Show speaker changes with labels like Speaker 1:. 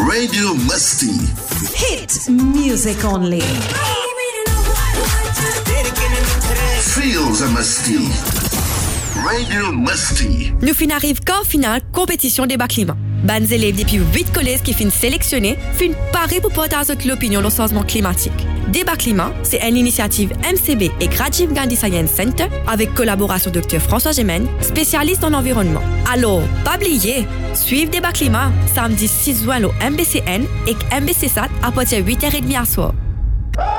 Speaker 1: Radio Musty.
Speaker 2: Hit music only.
Speaker 1: Feel the Musty. Radio Musty.
Speaker 3: Nous fin arrive qu'en finale compétition débat climat. Ban élèves depuis 8 collèges qui fin sélectionnés fin parer pour partager l'opinion au changement climatique. Débat climat, c'est une initiative MCB et Rajiv Gandhi Science Center avec collaboration Dr François Gemène, spécialiste en environnement. Alors, pas oublier, suivez Débat climat samedi 6 juin au MBCN et MBC Sat à partir de 8h30 à soir.